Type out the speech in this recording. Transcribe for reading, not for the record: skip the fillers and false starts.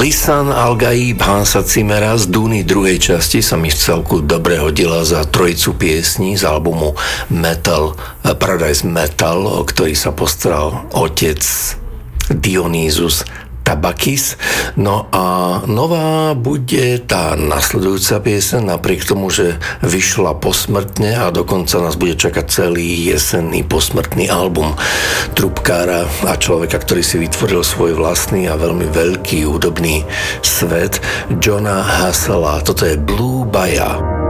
Lisan Al-Gaib Hansa Zimmera z Dúny druhej časti sa mi v celku dobre hodila za trojicu piesní z albumu Metal, Paradise Metal, o ktorý sa postaral otec Dionysus Tabakis. No a nová bude tá nasledujúca pieseň, napriek tomu, že vyšla posmrtne a dokonca nás bude čakať celý jesenný posmrtný album trubkára a človeka, ktorý si vytvoril svoj vlastný a veľmi veľký hudobný svet, Johna Hassela. Toto je Blue Baja.